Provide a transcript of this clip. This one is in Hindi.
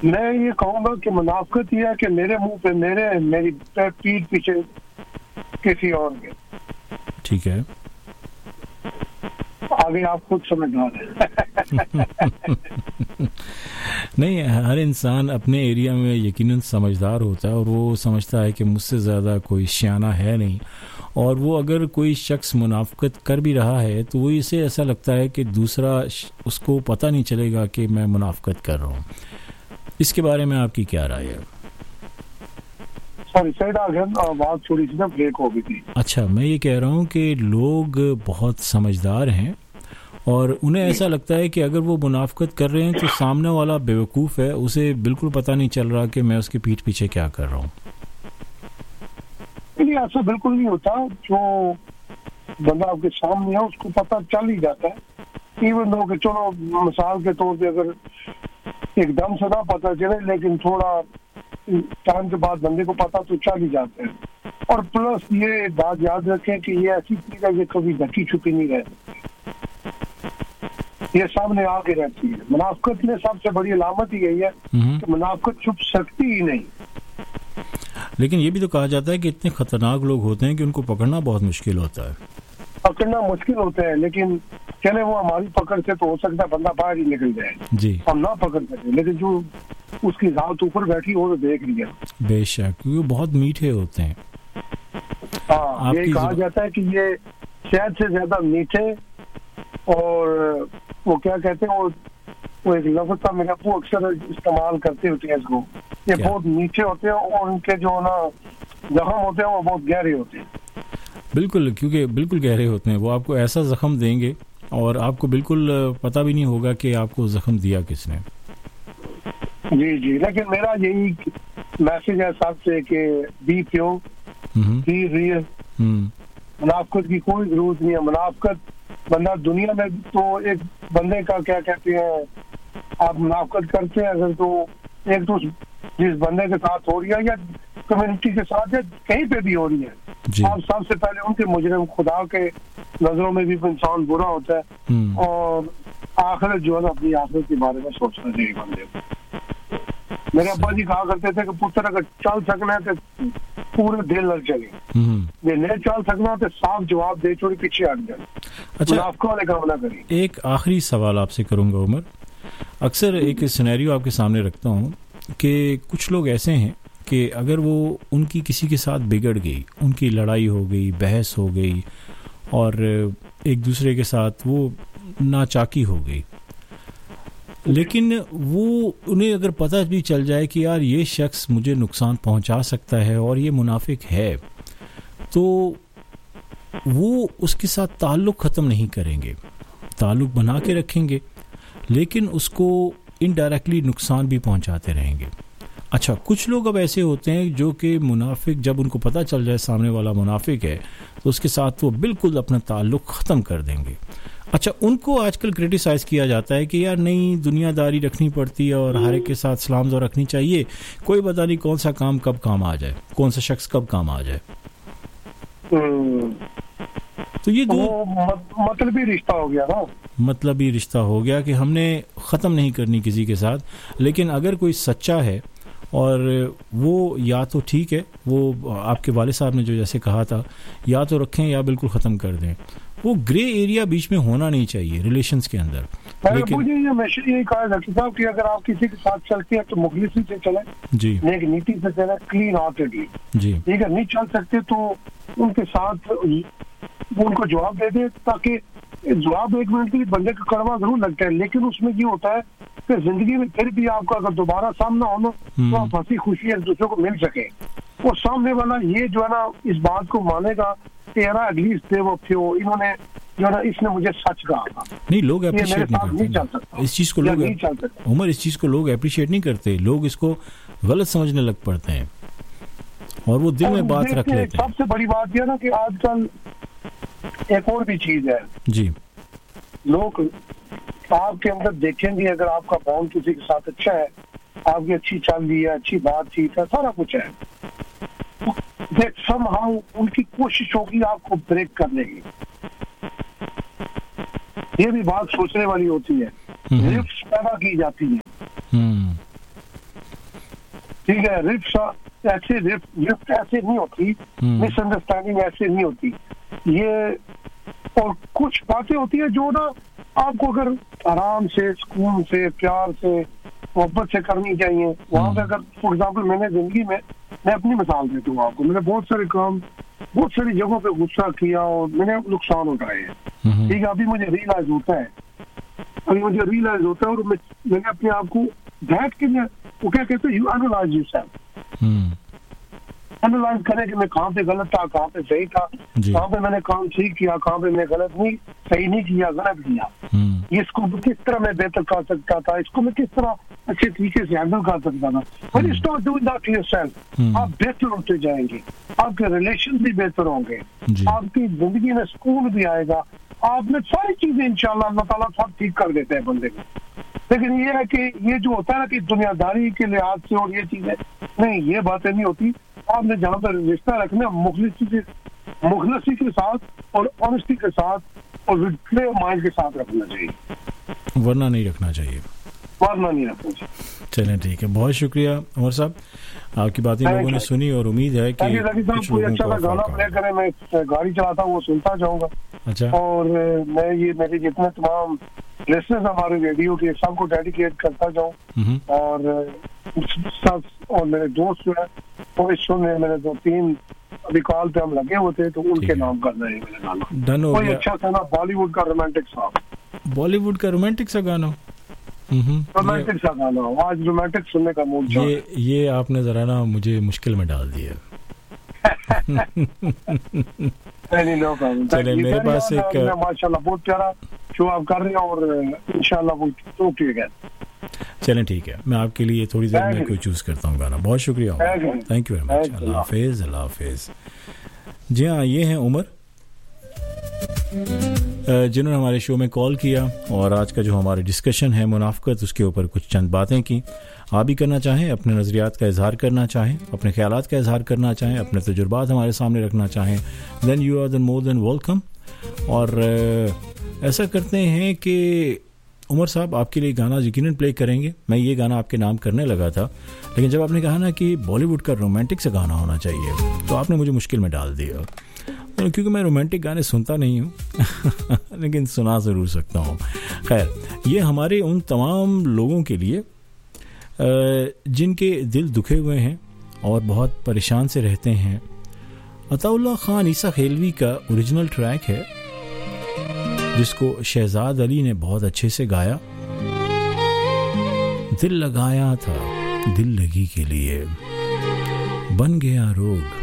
मैं ये कहूँगा कि मुनाफिकत ये है कि मेरे मुंह पे मेरी पीठ पीछे किसी और के। ठीक है, आगे आप खुद समझदार हैं। नहीं, हर इंसान अपने एरिया में यकीनन समझदार होता है और वो समझता है कि मुझसे ज़्यादा कोई सियाना है नहीं, और वो अगर कोई शख्स मुनाफिकत कर भी रहा है तो वो इसे ऐसा लगता है कि दूसरा उसको पता नहीं चलेगा कि मैं मुनाफिकत कर रहा हूँ। इसके बारे में आपकी क्या राय है? सॉरी सैयद बात थोड़ी सी ना ब्रेक हो गई थी। अच्छा, मैं ये कह रहा हूँ कि लोग बहुत समझदार हैं और उन्हें ऐसा लगता है कि अगर वो मुनाफिकत कर रहे हैं तो सामने वाला बेवकूफ़ है, उसे बिल्कुल पता नहीं चल रहा कि मैं उसके पीठ पीछे क्या कर रहा हूँ। नहीं, ऐसा बिल्कुल नहीं होता। जो बंदा आपके सामने है उसको पता चल ही जाता है। इवन दो कि चलो मिसाल के तौर पे अगर एकदम से ना पता चले, लेकिन थोड़ा टाइम के बाद बंदे को पता तो चल ही जाता है। और प्लस ये बात याद रखें कि ये ऐसी चीज है, ये कभी ढकी छुपी नहीं रहती, ये सामने आके रहती है। मुनाफिकत में सबसे बड़ी अलामत ही यही है कि मुनाफिकत छुप सकती ही नहीं। लेकिन ये भी तो कहा जाता है कि इतने खतरनाक लोग होते हैं कि उनको पकड़ना बहुत मुश्किल होता है। पकड़ना मुश्किल होता है, लेकिन चले वो हमारी पकड़ से तो हो सकता है बंदा बाहर ही निकल जाए जी, हम ना पकड़ सके, लेकिन जो उसकी जात ऊपर बैठी हो तो देख लिया। बेशक, क्योंकि वो बहुत मीठे होते हैं। हाँ, ये कहा जाता है कि ये शहद से ज्यादा मीठे, और वो क्या कहते हैं, वो एक लफ्ज़ था मेरा, वो अक्सर इस्तेमाल करते होते हैं इसको, ये बहुत मीठे होते हैं और उनके जो ना जख्म होते हैं वो बहुत गहरे होते हैं। बिल्कुल, क्योंकि बिल्कुल गहरे होते हैं। वो आपको ऐसा जख्म देंगे और आपको बिल्कुल पता भी नहीं होगा कि आपको जख्म दिया किसने। जी जी, लेकिन मेरा यही मैसेज है सबसे कि बी प्योर, बी रियल। मुनाफिकत की कोई जरूरत नहीं है। मुनाफिकत बंदा दुनिया में तो एक बंदे का क्या कहते हैं, आप मुनाफिकत करते हैं अगर तो एक तो जिस बंदे के साथ हो रही है या कम्युनिटी के साथ या कहीं पे भी हो रही है, आप सबसे पहले उनके मुजरिम, खुदा के नजरों में भी इंसान बुरा होता है। और आखिरत जो है ना, अपनी आखिरत के बारे में सोचना चाहिए बंदे को। मेरे अब्बा जी कहा करते थे कि पुत्र अगर चल सकना है तो पूरे दिल न चले, ये नहीं चल सकना तो साफ जवाब दे, छोड़ी पीछे हट जाए। अच्छा, आपको वाले काम ना करें। एक आखिरी सवाल आपसे करूंगा उमर। अक्सर एक सिनेरियो आपके सामने रखता हूँ कि कुछ लोग ऐसे हैं कि अगर वो उनकी किसी के साथ बिगड़ गई, उनकी लड़ाई हो गई, बहस हो गई और एक दूसरे के साथ वो नाचाकी हो गई, लेकिन वो उन्हें अगर पता भी चल जाए कि यार ये शख्स मुझे नुकसान पहुंचा सकता है और ये मुनाफिक है, तो वो उसके साथ ताल्लुक़ ख़त्म नहीं करेंगे, ताल्लुक़ बना के रखेंगे, लेकिन उसको इनडायरेक्टली नुकसान भी पहुंचाते रहेंगे। अच्छा, कुछ लोग अब ऐसे होते हैं जो कि मुनाफिक, जब उनको पता चल जाए सामने वाला मुनाफिक है तो उसके साथ वो बिल्कुल अपना ताल्लुक़ ख़त्म कर देंगे। अच्छा, उनको आजकल क्रिटिसाइज़ किया जाता है कि यार नहीं, दुनियादारी रखनी पड़ती है और हर एक के साथ सलाम दुआ रखनी चाहिए, कोई पता नहीं कौन सा काम कब काम आ जाए, कौन सा शख्स कब काम आ जाए। तो ये दो मतलबी रिश्ता हो गया ना, मतलबी रिश्ता हो गया कि हमने ख़त्म नहीं करनी किसी के साथ, लेकिन अगर कोई सच्चा है और वो या तो ठीक है, वो आपके वालिद साहब ने जो जैसे कहा था, या तो रखें या बिल्कुल ख़त्म कर दें। वो ग्रे एरिया बीच में होना नहीं चाहिए रिलेशंस के अंदर। लेकिन मुझे ये मैसेज यही कहा डॉक्टर साहब कि अगर आप किसी के साथ चलते हैं तो मुखलिसी से चले जी, नेक नीति से चले, क्लीन हार्टेडली जी। अगर नहीं चल सकते तो उनके साथ उनको जवाब दे दे, ताकि जवाब एक मिनट के लिए बंदे का कड़वा जरूर लगता है, लेकिन उसमें ये होता है कि जिंदगी में फिर भी आपका अगर दोबारा सामना हो ना तो आप हंसी खुशी एक दूसरे को मिल सके। वो सामने वाला ये जो है ना इस बात को मानेगा कि यार एटलीस्ट थे वो थे, इन्होंने जो है ना, इसने मुझे सच कहा था। नहीं, लोग अप्रिशिएट नहीं चल सकता इस चीज को, लोग उमर इस चीज को लोग अप्रिशिएट नहीं करते, लोग इसको गलत समझने लग पड़ते हैं और वो दिल में बात रख लेते हैं। सबसे बड़ी बात यह ना कि आजकल एक और भी चीज है जी, लोग आपके अंदर देखेंगे, अगर आपका बॉन्ड किसी के साथ अच्छा है, आपकी अच्छी चाल है, अच्छी बातचीत है, सारा कुछ है, somehow उनकी कोशिश होगी आपको ब्रेक करने की। ये भी बात सोचने वाली होती है, लिफ्ट पैदा की जाती है। ठीक है, रिफ्ट ऐसे नहीं होती, मिसअंडरस्टैंडिंग ऐसे नहीं होती ये। और कुछ बातें होती है जो ना आपको अगर आराम से, सुकून से, प्यार से, मोहब्बत से करनी चाहिए। वहां पे अगर फॉर एग्जाम्पल मैंने जिंदगी में, मैं अपनी मिसाल देता हूँ आपको, मैंने बहुत सारे काम, बहुत सारी जगहों पे गुस्सा किया और मैंने नुकसान उठाए हैं। ठीक है, अभी मुझे रियलाइज होता है, और मैंने अपने आप को बैठ के, वो क्या कहते हैं, यू एनालाइज योरसेल्फ, एनालाइज करें कि मैं कहाँ पे गलत था, कहाँ पे सही था, कहाँ पे मैंने काम ठीक किया, कहाँ पे मैं सही नहीं किया, गलत किया, इसको किस तरह मैं बेहतर कर सकता था, इसको मैं किस तरह अच्छे तरीके से हैंडल कर सकता था। When you start doing that to yourself, आप बेहतर होते जाएंगे, आपके रिलेशन भी बेहतर होंगे, आपकी जिंदगी में सुकून भी आएगा, आप में सारी चीजें इंशाल्लाह अल्लाह ताला सब ठीक कर देते हैं बंदे को। लेकिन ये है कि ये जो होता है ना कि दुनियादारी के लिहाज से और ये चीजें नहीं, ये बातें नहीं होती। आपने जहाँ पर रिश्ता रखना मुखलसी के साथ और ऑनेस्टी के साथ और विद क्लियर माइंड के साथ रखना चाहिए, वरना नहीं रखना चाहिए। चलें, ठीक है, बहुत शुक्रिया उमर साहब, आपकी बातें लोगों ने सुनी और उम्मीद है कि कोई अच्छा सा गाना प्ले करें, मैं गाड़ी चलाता हूँ वो सुनता जाऊंगा। अच्छा, और मैं ये मेरे जितने तमाम लिसनर्स हमारे रेडियो के सबको डेडिकेट करता जाऊँ, और मेरे दोस्त जो है वो इस शो में, मेरे 2-3 अभी कॉल पे हम लगे होते तो उनके नाम कर रहे हैं मेरे गाना। डन हो गया। अच्छा सा ना बॉलीवुड का रोमांटिक सॉन्ग, बॉलीवुड का रोमांटिक सा गाना, रोमांटिक सा गाना, आज रोमांटिक सुनने का मूड। ये आपने जरा ना मुझे मुश्किल में डाल दिया। चले, मेरे पास एक माशाल्लाह बहुत प्यारा शो आप कर रहे हैं और इंशाल्लाह वो टॉक टू यू अगेन। चलें, ठीक है, मैं आपके लिए थोड़ी देर में कोई चूज करता हूँ गाना। बहुत शुक्रिया, थैंक यू वेरी मच, अल्लाह हाफिज, अल्लाह हाफिज। जी हाँ, ये हैं उमर, जिन्होंने हमारे शो में कॉल किया और आज का जो हमारा डिस्कशन है मुनाफकत, उसके ऊपर कुछ चंद बातें की। आप भी करना चाहें, अपने नज़रियात का इजहार करना चाहें, अपने ख्यालात का इजहार करना चाहें, अपने तजुर्बात हमारे सामने रखना चाहें, then you are more than welcome. और ऐसा करते हैं कि उमर साहब आपके लिए गाना यकीनन प्ले करेंगे। मैं ये गाना आपके नाम करने लगा था, लेकिन जब आपने कहा ना कि बॉलीवुड का रोमांटिक सा गाना होना चाहिए, तो आपने मुझे मुश्किल में डाल दिया, क्योंकि मैं रोमांटिक गाने सुनता नहीं हूँ लेकिन सुना ज़रूर सकता हूँ। खैर, ये हमारे उन तमाम लोगों के लिए जिनके दिल दुखे हुए हैं और बहुत परेशान से रहते हैं। अताउल्लाह खान ईसा खेलवी का ओरिजिनल ट्रैक है, जिसको शहजाद अली ने बहुत अच्छे से गाया। दिल लगाया था दिल लगी के लिए, बन गया रोग